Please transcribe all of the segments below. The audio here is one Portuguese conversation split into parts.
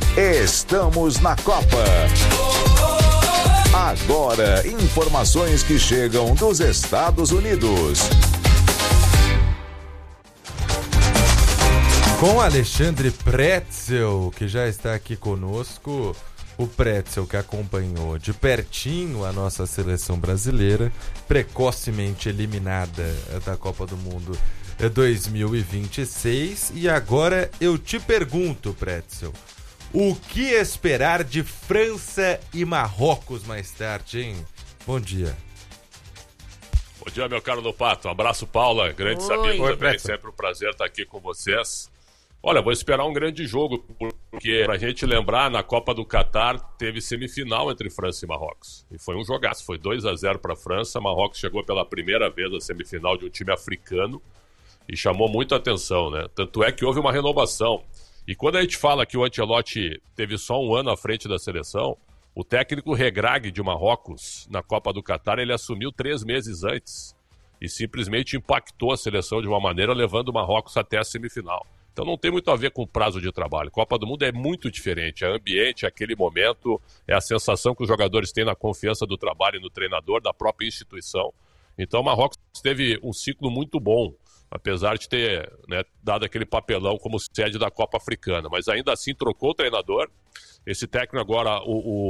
Estamos na Copa. Agora, informações que chegam dos Estados Unidos. Com Alexandre Pretzel, que já está aqui conosco. O Pretzel, que acompanhou de pertinho a nossa seleção brasileira, precocemente eliminada da Copa do Mundo 2026. E agora eu te pergunto, Pretzel, o que esperar de França e Marrocos mais tarde, hein? Bom dia. Bom dia, meu caro Lopato. Um abraço, Paula. Grandes amigos também. Pretzel. Sempre um prazer estar aqui com vocês. Olha, vou esperar um grande jogo, porque pra gente lembrar, na Copa do Catar teve semifinal entre França e Marrocos. E foi um jogaço, foi 2-0 para a França. Marrocos chegou pela primeira vez à semifinal de um time africano e chamou muito a atenção, né? Tanto é que houve uma renovação. E quando a gente fala que o Ancelotti teve só um ano à frente da seleção, o técnico Regragui de Marrocos, na Copa do Catar, ele assumiu 3 meses antes e simplesmente impactou a seleção de uma maneira, levando o Marrocos até a semifinal. Então não tem muito a ver com o prazo de trabalho. Copa do Mundo é muito diferente. É ambiente, é aquele momento, é a sensação que os jogadores têm na confiança do trabalho e no treinador, da própria instituição. Então o Marrocos teve um ciclo muito bom, apesar de ter, né, dado aquele papelão como sede da Copa Africana. Mas ainda assim trocou o treinador. Esse técnico agora,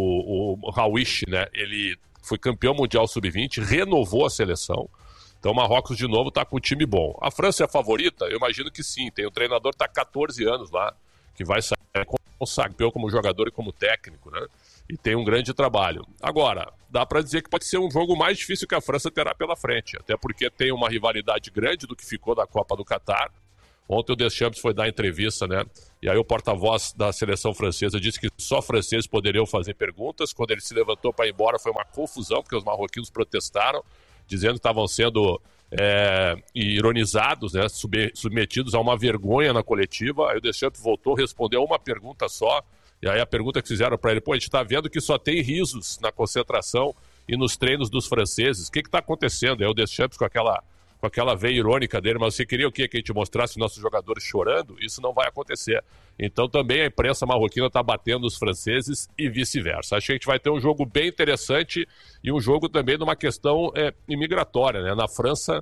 o Rawish, né, ele foi campeão mundial sub-20, renovou a seleção. Então o Marrocos, de novo, está com um time bom. A França é a favorita? Eu imagino que sim. Tem um treinador que está há 14 anos lá, que vai sair consagrado como jogador e como técnico, né? E tem um grande trabalho. Agora, dá para dizer que pode ser um jogo mais difícil que a França terá pela frente, até porque tem uma rivalidade grande do que ficou da Copa do Catar. Ontem o Deschamps foi dar entrevista, né? E aí o porta-voz da seleção francesa disse que só franceses poderiam fazer perguntas. Quando ele se levantou para ir embora foi uma confusão, porque os marroquinos protestaram, dizendo que estavam sendo ironizados, né, submetidos a uma vergonha na coletiva. Aí o Deschamps voltou, respondeu uma pergunta só, e aí a pergunta que fizeram para ele, a gente está vendo que só tem risos na concentração e nos treinos dos franceses, o que está acontecendo? Aí o Deschamps com aquela veia irônica dele, mas você queria o quê? Que a gente mostrasse nossos jogadores chorando? Isso não vai acontecer. Então também a imprensa marroquina está batendo os franceses e vice-versa. Acho que a gente vai ter um jogo bem interessante e um jogo também numa questão imigratória, né? Na França,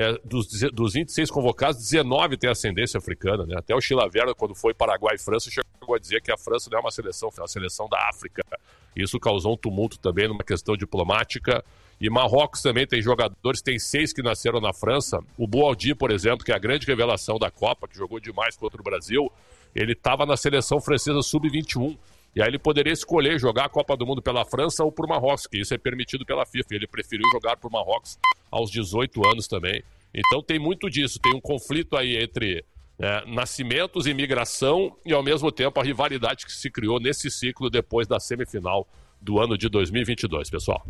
dos 26 convocados, 19 têm ascendência africana, né? Até o Chilavert, quando foi Paraguai e França, chegou a dizer que a França não é uma seleção, é uma seleção da África. Isso causou um tumulto também numa questão diplomática. E Marrocos também tem jogadores, tem 6 que nasceram na França. O Boaldi, por exemplo, que é a grande revelação da Copa, que jogou demais contra o Brasil, ele estava na seleção francesa sub-21. E aí ele poderia escolher jogar a Copa do Mundo pela França ou por Marrocos, que isso é permitido pela FIFA. Ele preferiu jogar por Marrocos aos 18 anos também. Então tem muito disso, tem um conflito aí entre nascimentos e migração e ao mesmo tempo a rivalidade que se criou nesse ciclo depois da semifinal do ano de 2022, pessoal.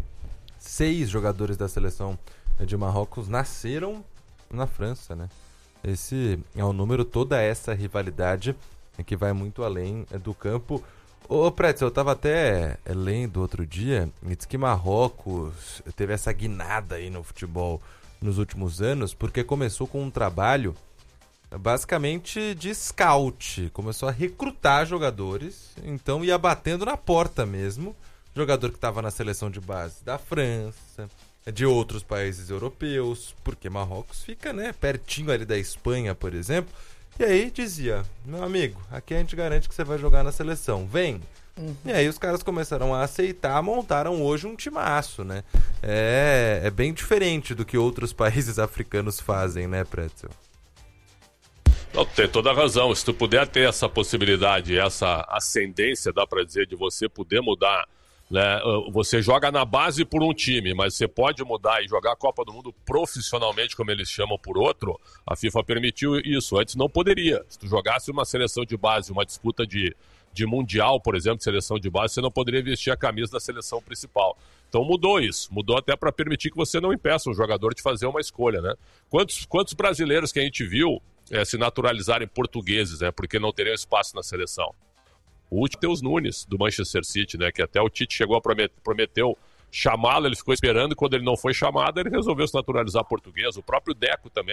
6 jogadores da seleção de Marrocos nasceram na França, né? Esse é o número, toda essa rivalidade que vai muito além do campo. Ô Pretzel, eu tava até lendo outro dia, diz que Marrocos teve essa guinada aí no futebol nos últimos anos, porque começou com um trabalho basicamente de scout, começou a recrutar jogadores, então ia batendo na porta mesmo, jogador que estava na seleção de base da França, de outros países europeus, porque Marrocos fica, né, pertinho ali da Espanha, por exemplo. E aí dizia, meu amigo, aqui a gente garante que você vai jogar na seleção, vem. E aí os caras começaram a aceitar, montaram hoje um timaço, né? É bem diferente do que outros países africanos fazem, né, Pretzel? Não, tem toda a razão. Se tu puder ter essa possibilidade, essa ascendência, dá pra dizer, de você poder mudar, né? Você joga na base por um time, mas você pode mudar e jogar a Copa do Mundo profissionalmente, como eles chamam, por outro. A FIFA permitiu isso. Antes não poderia. Se tu jogasse uma seleção de base, uma disputa de mundial, por exemplo, de seleção de base, você não poderia vestir a camisa da seleção principal. Então mudou isso. Mudou até para permitir que você não impeça um jogador de fazer uma escolha, né? Quantos brasileiros que a gente viu se naturalizarem portugueses, né? Porque não teriam espaço na seleção. O último Matheus Nunes, do Manchester City, né? Que até o Tite chegou a prometeu chamá-lo, ele ficou esperando, e quando ele não foi chamado, ele resolveu se naturalizar português. O próprio Deco também.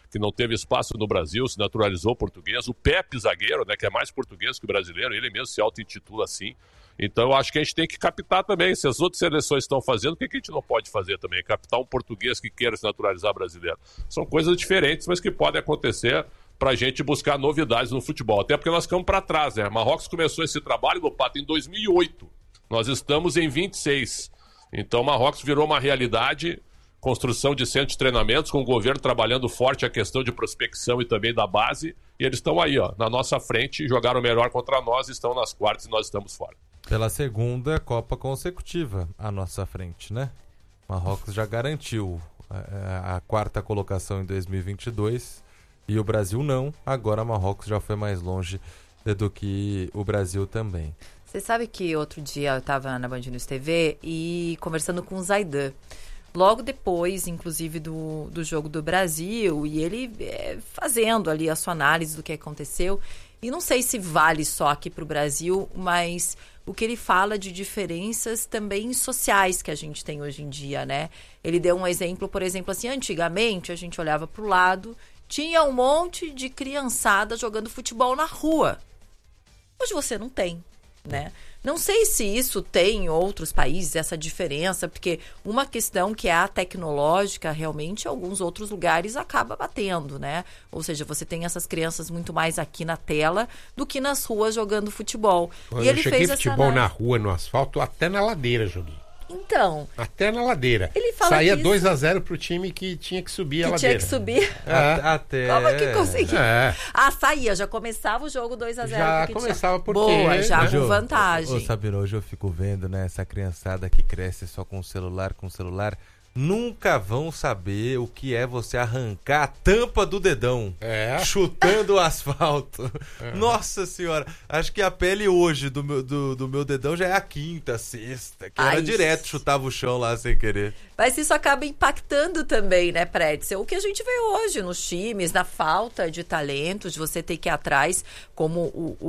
que não teve espaço no Brasil, se naturalizou português. O Pepe, zagueiro, né, que é mais português que o brasileiro, ele mesmo se auto-intitula assim. Então eu acho que a gente tem que captar também. Se as outras seleções estão fazendo, o que a gente não pode fazer também? Captar um português que queira se naturalizar brasileiro. São coisas diferentes, mas que podem acontecer para a gente buscar novidades no futebol. Até porque nós ficamos para trás, né? Marrocos começou esse trabalho, Lopato, em 2008. Nós estamos em 26. Então Marrocos virou uma realidade, construção de centros de treinamentos, com o governo trabalhando forte a questão de prospecção e também da base. E eles estão aí, ó, na nossa frente, jogaram melhor contra nós, estão nas quartas e nós estamos fora. Pela segunda Copa consecutiva à nossa frente, né? Marrocos já garantiu a quarta colocação em 2022 e o Brasil não. Agora Marrocos já foi mais longe do que o Brasil também. Você sabe que outro dia eu estava na Band News TV e conversando com o Zaidan, logo depois, inclusive, do jogo do Brasil, e ele fazendo ali a sua análise do que aconteceu. E não sei se vale só aqui para o Brasil, mas o que ele fala de diferenças também sociais que a gente tem hoje em dia, né? Ele deu um exemplo, por exemplo, assim, antigamente a gente olhava para o lado, tinha um monte de criançada jogando futebol na rua. Hoje você não tem, né? Não sei se isso tem em outros países, essa diferença, porque uma questão que é a tecnológica, realmente, em alguns outros lugares acaba batendo, né? Ou seja, você tem essas crianças muito mais aqui na tela do que nas ruas jogando futebol. E ele fez futebol na rua, no asfalto, até na ladeira joguei. Então... Até na ladeira. Ele fala saía 2-0 pro time que tinha que subir a ladeira. Tinha que subir? Até... Como que conseguia? Saía, já começava o jogo 2-0. Já começava porque... Boa, já com vantagem. Ô, Sabino, hoje eu fico vendo, né, essa criançada que cresce só com celular, nunca vão saber o que é você arrancar a tampa do dedão, chutando o asfalto. Nossa senhora, acho que a pele hoje do meu dedão já é a quinta, sexta, que era direto, chutava o chão lá sem querer. Mas isso acaba impactando também, né, Pretzel? O que a gente vê hoje nos times, na falta de talento, de você ter que ir atrás, como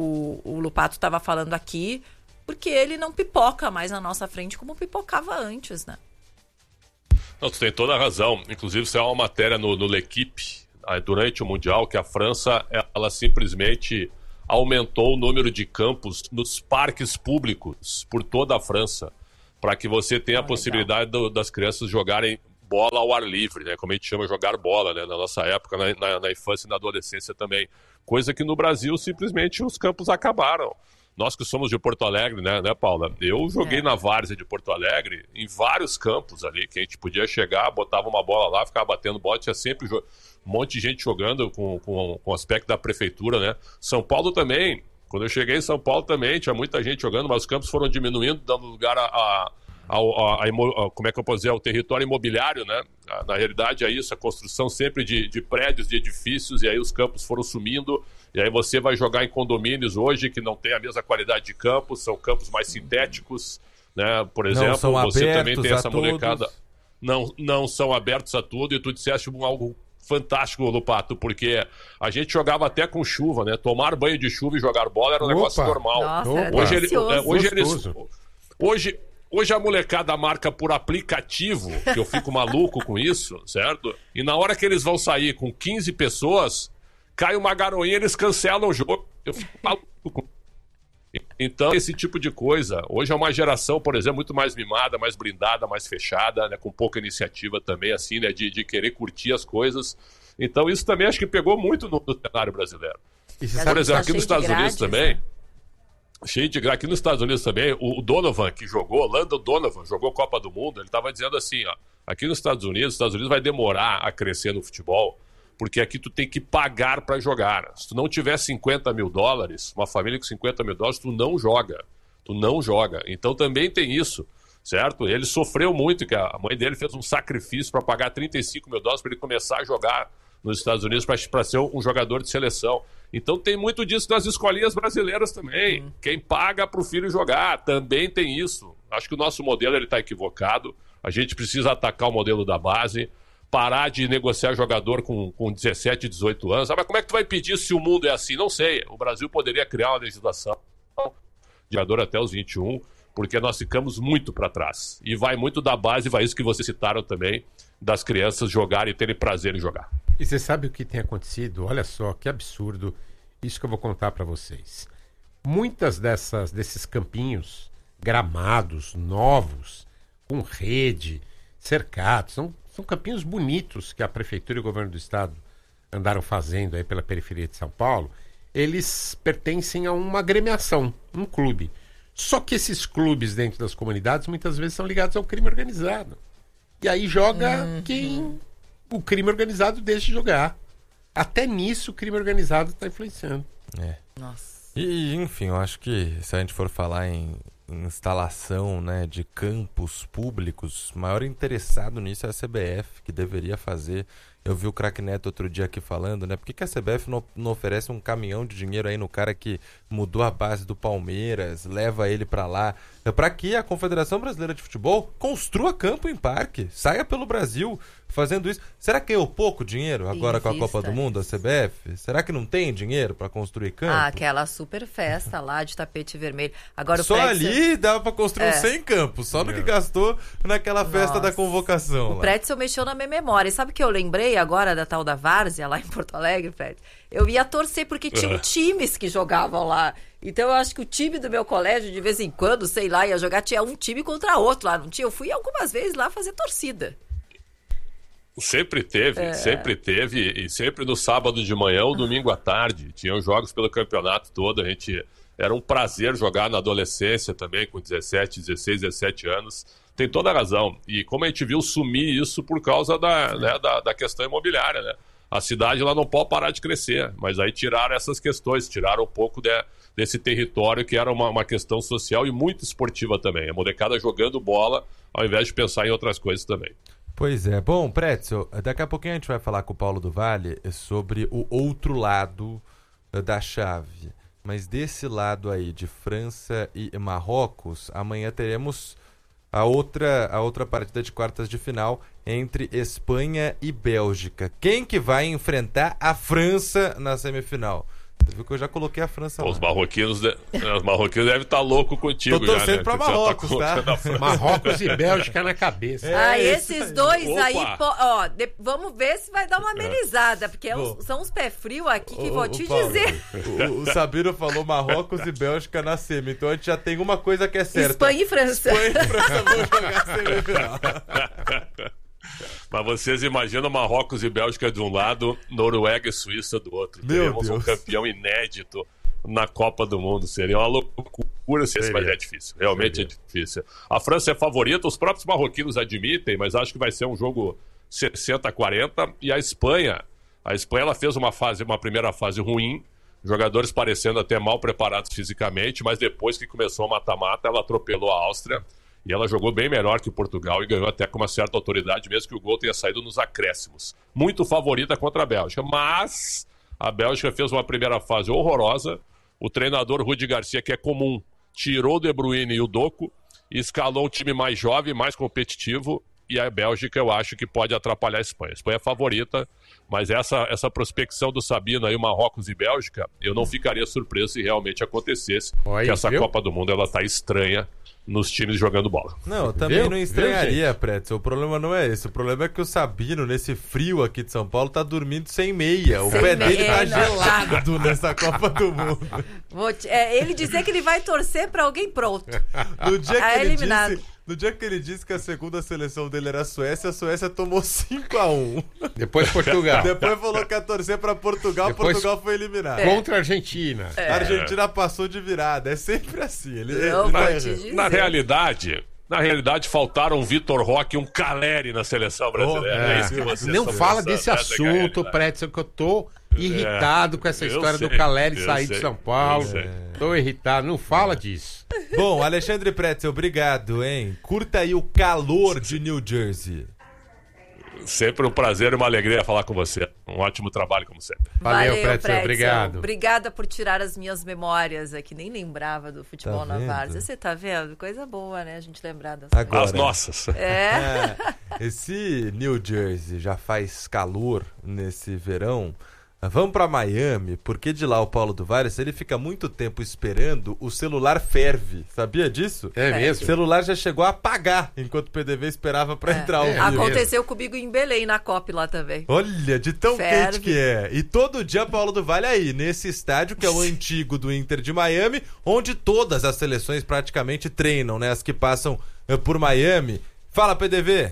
o Lupato estava falando aqui, porque ele não pipoca mais na nossa frente como pipocava antes, né? Não, tu tem toda a razão. Inclusive, isso é uma matéria no L'Equipe, durante o Mundial, que a França, ela simplesmente aumentou o número de campos nos parques públicos por toda a França, para que você tenha a possibilidade das crianças jogarem bola ao ar livre, né? Como a gente chama, jogar bola, né? Na nossa época, na infância e na adolescência também. Coisa que no Brasil, simplesmente, os campos acabaram. Nós que somos de Porto Alegre, né, Paula? Eu joguei na várzea de Porto Alegre, em vários campos ali, que a gente podia chegar, botava uma bola lá, ficava batendo bola, tinha sempre um monte de gente jogando com o aspecto da prefeitura, né? São Paulo também, quando eu cheguei em São Paulo também, tinha muita gente jogando, mas os campos foram diminuindo, dando lugar como é que eu posso dizer, ao território imobiliário, né? Na realidade é isso, a construção sempre de prédios, de edifícios, e aí os campos foram sumindo, e aí você vai jogar em condomínios hoje que não tem a mesma qualidade de campos, são campos mais sintéticos, né? Por exemplo, você também tem essa molecada. Não são abertos a tudo, e tu disseste algo fantástico, Lupato, porque a gente jogava até com chuva, né? Tomar banho de chuva e jogar bola era um negócio normal. Nossa, Hoje a molecada marca por aplicativo, que eu fico maluco com isso, certo? E na hora que eles vão sair com 15 pessoas, cai uma garoinha e eles cancelam o jogo. Eu fico maluco com isso. Então, esse tipo de coisa, hoje é uma geração, por exemplo, muito mais mimada, mais blindada, mais fechada, né, com pouca iniciativa também, assim, né, de querer curtir as coisas. Então, isso também acho que pegou muito no cenário brasileiro. Por exemplo, aqui nos Estados Unidos também, cheio de graça. Aqui nos Estados Unidos também, o Donovan, que jogou, Landon Donovan, jogou Copa do Mundo, ele estava dizendo assim, ó, aqui nos Estados Unidos vai demorar a crescer no futebol, porque aqui tu tem que pagar para jogar. Se tu não tiver 50 mil dólares, uma família com 50 mil dólares, tu não joga. Então também tem isso, certo? Ele sofreu muito, que a mãe dele fez um sacrifício para pagar 35 mil dólares para ele começar a jogar nos Estados Unidos para ser um jogador de seleção. Então tem muito disso nas escolinhas brasileiras também. Quem paga para o filho jogar, também tem isso. Acho que o nosso modelo está equivocado. A gente precisa atacar o modelo da base, parar de negociar jogador com 17, 18 anos. Mas como é que tu vai pedir se o mundo é assim? Não sei. O Brasil poderia criar uma legislação de jogador até os 21, porque nós ficamos muito para trás. E vai muito da base, vai isso que vocês citaram também, das crianças jogarem e terem prazer em jogar. E você sabe o que tem acontecido? Olha só, que absurdo. Isso que eu vou contar para vocês. Muitas desses campinhos, gramados, novos, com rede, cercados, são campinhos bonitos que a Prefeitura e o Governo do Estado andaram fazendo aí pela periferia de São Paulo. Eles pertencem a uma agremiação, um clube. Só que esses clubes dentro das comunidades muitas vezes são ligados ao crime organizado. E aí joga quem o crime organizado deixa de jogar. Até nisso o crime organizado está influenciando. Nossa. E, enfim, eu acho que se a gente for falar em instalação, né, de campos públicos, o maior interessado nisso é a CBF, que deveria fazer. Eu vi o Craque Neto outro dia aqui falando, né? Por que a CBF não oferece um caminhão de dinheiro aí no cara que mudou a base do Palmeiras, leva ele pra lá? Pra que a Confederação Brasileira de Futebol construa campo em parque, saia pelo Brasil fazendo isso. Será que ganhou pouco dinheiro agora com a Copa do Mundo, a CBF? Será que não tem dinheiro pra construir campo? Aquela super festa lá de tapete vermelho. Agora, só ali dava pra construir uns 100 campos, só no que gastou naquela festa da convocação. O Pretzel mexeu na minha memória. E sabe o que eu lembrei agora da tal da Várzea, lá em Porto Alegre, Pretzel? Eu ia torcer porque tinham times que jogavam lá. Então eu acho que o time do meu colégio, de vez em quando, sei lá, ia jogar, tinha um time contra outro lá, não tinha? Eu fui algumas vezes lá fazer torcida. Sempre teve, e sempre no sábado de manhã ou domingo à tarde. Tinham jogos pelo campeonato todo, era um prazer jogar na adolescência também, com 17, 16, 17 anos. Tem toda a razão. E como a gente viu sumir isso por causa da questão imobiliária, né? A cidade lá não pode parar de crescer, mas aí tiraram essas questões, tiraram um pouco desse território que era uma questão social e muito esportiva também. A molecada jogando bola ao invés de pensar em outras coisas também. Pois é. Bom, Pretzel, daqui a pouquinho a gente vai falar com o Paulo do Vale sobre o outro lado da chave. Mas desse lado aí, de França e Marrocos, amanhã teremos a outra partida de quartas de final entre Espanha e Bélgica. Quem que vai enfrentar a França na semifinal? Você viu que eu já coloquei a França lá. Os marroquinos devem estar loucos contigo. Tô torcendo pra Marrocos, tá? Marrocos e Bélgica na cabeça. Esses dois aí, vamos ver se vai dar uma amenizada, porque são uns pé frio aqui que vou te dizer. O Sabino falou Marrocos e Bélgica na semi, então a gente já tem uma coisa que é certa. Espanha e França. Espanha e França vão jogar semifinal. Mas vocês imaginam Marrocos e Bélgica de um lado, Noruega e Suíça do outro. Teremos um campeão inédito na Copa do Mundo. Seria uma loucura se esse, mas é difícil. Realmente é difícil. A França é favorita, os próprios marroquinos admitem, mas acho que vai ser um jogo 60-40. E a Espanha ela fez uma primeira fase ruim, jogadores parecendo até mal preparados fisicamente, mas depois que começou o mata-mata, ela atropelou a Áustria. E ela jogou bem melhor que o Portugal e ganhou até com uma certa autoridade, mesmo que o gol tenha saído nos acréscimos. Muito favorita contra a Bélgica, mas a Bélgica fez uma primeira fase horrorosa. O treinador Rudi Garcia, que é comum, tirou o De Bruyne e o Doku e escalou um time mais jovem, mais competitivo. E a Bélgica, eu acho que pode atrapalhar a Espanha. A Espanha é favorita, mas essa prospecção do Sabino aí, Marrocos e Bélgica, eu não ficaria surpreso se realmente acontecesse. Que essa Copa do Mundo, ela tá estranha nos times jogando bola. Não, eu também não estranharia, Pretzel. O problema não é esse. O problema é que o Sabino, nesse frio aqui de São Paulo, tá dormindo sem meia. O pé dele tá gelado nessa Copa do Mundo. Ele dizer que ele vai torcer pra alguém pronto. No dia que ele disse que a segunda seleção dele era a Suécia tomou 5-1. Depois Portugal. Depois falou que ia torcer pra Portugal, Portugal foi eliminado. Contra a Argentina. A Argentina passou de virada. É sempre assim. Na realidade, faltaram um Vitor Roque e um Caleri na seleção brasileira. É isso que vocês não fala desse assunto, Pretzel, que eu tô irritado com essa história do Caleri sair de São Paulo. Tô irritado, não fala disso. Bom, Alexandre Pretzel, obrigado, hein? Curta aí o calor de New Jersey. Sempre um prazer e uma alegria falar com você. Um ótimo trabalho, como sempre. Valeu, Pretzel, obrigado. Obrigada por tirar as minhas memórias aqui. Nem lembrava do futebol na Várzea. Você tá vendo? Coisa boa, né? A gente lembrar das Agora, as nossas. Esse New Jersey já faz calor nesse verão. vão pra Miami, porque de lá o Paulo do Vale, se ele fica muito tempo esperando, o celular ferve. Sabia disso? É mesmo? O celular já chegou a apagar enquanto o PDV esperava pra entrar ao vivo. Aconteceu comigo em Belém, na COP lá também. Olha, de tão Ferve. quente que é. E todo dia Paulo do Vale aí, nesse estádio que é o antigo do Inter de Miami, onde todas as seleções praticamente treinam, né? As que passam por Miami. Fala, PDV!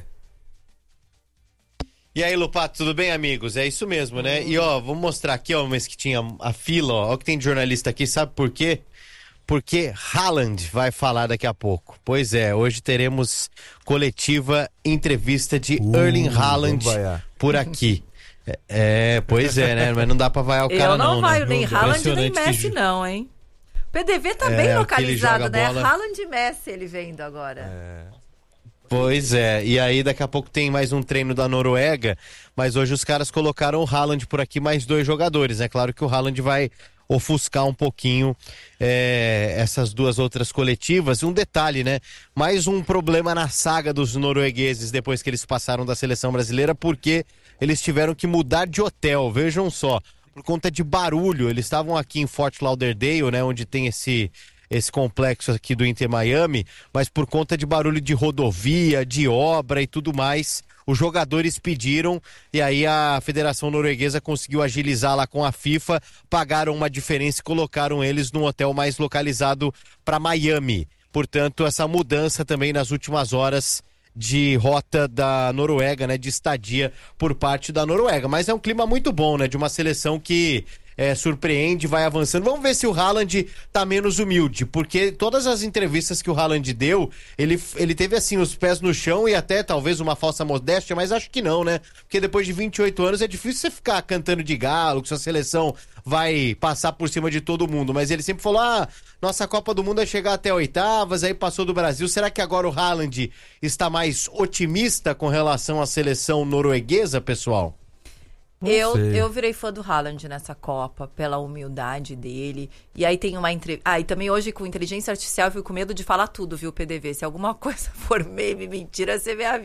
E aí, Lupato, tudo bem, amigos? É isso mesmo, né? E ó, vou mostrar aqui, ó, mas que tinha a fila, ó o que tem de jornalista aqui, sabe por quê? Porque Haaland vai falar daqui a pouco. Pois é, hoje teremos coletiva entrevista de Erling Haaland por aqui. Pois é, né? Mas não dá pra vaiar o cara, não. Eu não vaio né? nem Haaland nem Impressionante Messi, não, hein? O PDV tá bem localizado, né? Haaland e Messi ele vendo agora. Pois é, e aí daqui a pouco tem mais um treino da Noruega, mas hoje os caras colocaram o Haaland por aqui, mais 2 jogadores. É claro que o Haaland vai ofuscar um pouquinho essas 2 outras coletivas. Um detalhe, né? Mais um problema na saga dos noruegueses depois que eles passaram da seleção brasileira, porque eles tiveram que mudar de hotel, vejam só, por conta de barulho. Eles estavam aqui em Fort Lauderdale, né, onde tem esse complexo aqui do Inter Miami, mas por conta de barulho de rodovia, de obra e tudo mais, os jogadores pediram e aí a Federação Norueguesa conseguiu agilizar lá com a FIFA, pagaram uma diferença e colocaram eles num hotel mais localizado para Miami. Portanto, essa mudança também nas últimas horas de rota da Noruega, né, de estadia por parte da Noruega. Mas é um clima muito bom, né, de uma seleção que surpreende, vai avançando. Vamos ver se o Haaland tá menos humilde, porque todas as entrevistas que o Haaland deu, ele teve assim os pés no chão e até talvez uma falsa modéstia, mas acho que não, né? Porque depois de 28 anos é difícil você ficar cantando de galo, que sua seleção vai passar por cima de todo mundo, mas ele sempre falou, nossa Copa do Mundo vai chegar até oitavas, aí passou do Brasil. Será que agora o Haaland está mais otimista com relação à seleção norueguesa, pessoal? Eu virei fã do Haaland nessa Copa, pela humildade dele. E aí tem uma entrevista. E também hoje com inteligência artificial eu fico com medo de falar tudo, viu, PDV? Se alguma coisa for meme, mentira, você